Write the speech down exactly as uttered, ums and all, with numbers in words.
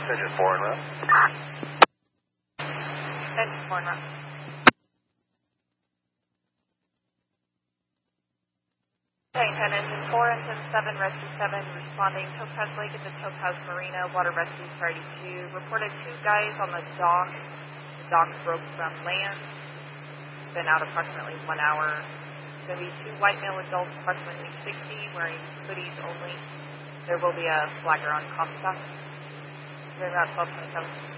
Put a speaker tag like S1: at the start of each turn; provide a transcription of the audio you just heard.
S1: Engine four and route.
S2: Engine four and route. Okay, ten, engine four, engine seven, rescue seven, responding Topaz Lake at the Topaz Marina, water rescue priority two. Reported two guys on the dock. The dock broke from land. Been out approximately one hour. Going to be two white male adults, approximately sixty, wearing hoodies only. There will be a flagger on Comstock. We're about twelve twenty-seven.